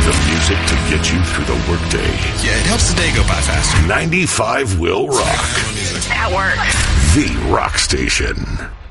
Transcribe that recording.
The music to get you through the workday. Yeah, it helps the day go by faster. 95 will rock. At work. The Rock Station.